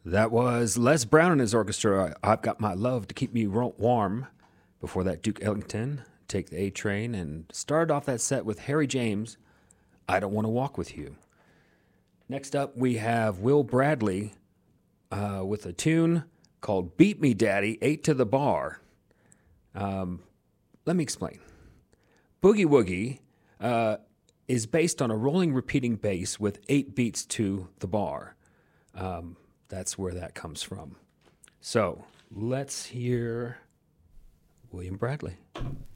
That was Les Brown and his orchestra. I've got my love to keep me warm. Before that, Duke Ellington, Take the A Train, and started off that set with Harry James, I Don't Want to Walk with You. Next up, we have Will Bradley with a tune called Beat Me Daddy, 8 to the Bar. Let me explain. Boogie Woogie is based on a rolling, repeating bass with 8 beats to the bar. That's where that comes from. So let's hear William Bradley.